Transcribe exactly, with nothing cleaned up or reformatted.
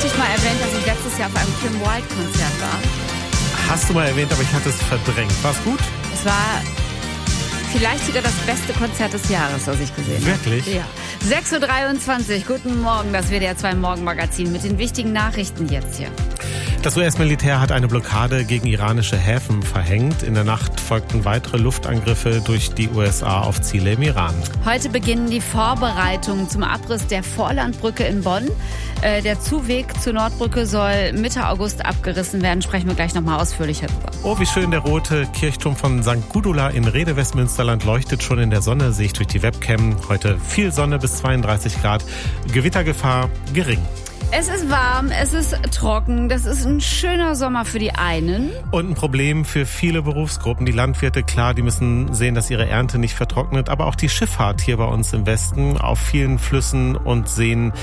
ich mal erwähnt, dass ich letztes Jahr auf einem Kim Wilde-Konzert war? Hast du mal erwähnt, aber ich hatte es verdrängt. War's gut? Es war vielleicht sogar das beste Konzert des Jahres, was ich gesehen habe. Wirklich? Ja. sechs Uhr dreiundzwanzig, guten Morgen, das W D R zwei Morgenmagazin mit den wichtigen Nachrichten jetzt hier. Das U S-Militär hat eine Blockade gegen iranische Häfen verhängt. In der Nacht folgten weitere Luftangriffe durch die U S A auf Ziele im Iran. Heute beginnen die Vorbereitungen zum Abriss der Vorlandbrücke in Bonn. Äh, der Zuweg zur Nordbrücke soll Mitte August abgerissen werden. Sprechen wir gleich nochmal ausführlicher drüber. Oh, wie schön, der rote Kirchturm von Sankt Gudula in Rhede, Westmünsterland leuchtet schon in der Sonne, sehe ich durch die Webcam. Heute viel Sonne bis zweiunddreißig Grad. Gewittergefahr gering. Es ist warm, es ist trocken, das ist ein schöner Sommer für die einen. Und ein Problem für viele Berufsgruppen. Die Landwirte, klar, die müssen sehen, dass ihre Ernte nicht vertrocknet. Aber auch die Schifffahrt hier bei uns im Westen auf vielen Flüssen und Seen